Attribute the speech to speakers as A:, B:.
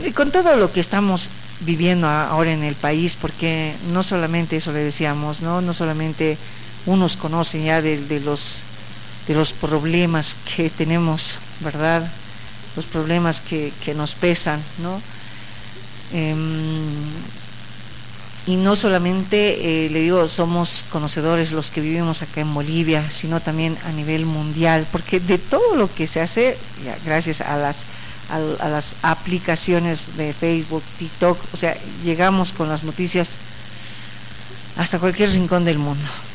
A: y con todo lo que estamos viviendo ahora en el país, porque no solamente eso le decíamos, no solamente unos conocen ya de los problemas que tenemos, ¿verdad? Los problemas que nos pesan, ¿no? Y no solamente, le digo, somos conocedores los que vivimos acá en Bolivia, sino también a nivel mundial, porque de todo lo que se hace, ya, gracias a las aplicaciones de Facebook, TikTok, o sea, llegamos con las noticias hasta cualquier rincón del mundo.